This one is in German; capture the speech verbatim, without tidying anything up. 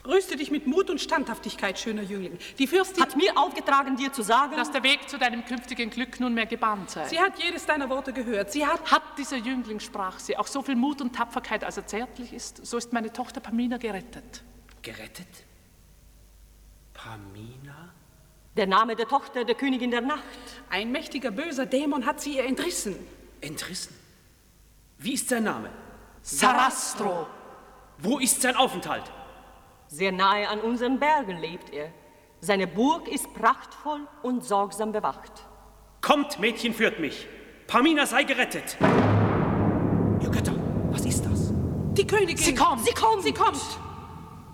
Rüste dich mit Mut und Standhaftigkeit, schöner Jüngling. Die Fürstin hat mir aufgetragen, dir zu sagen, dass der Weg zu deinem künftigen Glück nunmehr gebahnt sei. Sie hat jedes deiner Worte gehört. Sie hat... Hat dieser Jüngling, sprach sie, auch so viel Mut und Tapferkeit, als er zärtlich ist, so ist meine Tochter Pamina gerettet. Gerettet? Pamina? Der Name der Tochter der Königin der Nacht. Ein mächtiger, böser Dämon hat sie ihr entrissen. Entrissen? Wie ist sein Name? Sarastro. Wo ist sein Aufenthalt? Sehr nahe an unseren Bergen lebt er. Seine Burg ist prachtvoll und sorgsam bewacht. Kommt, Mädchen, führt mich. Pamina sei gerettet. Ihr Götter, was ist das? Die Königin. Sie kommt. Sie kommt. Sie kommt.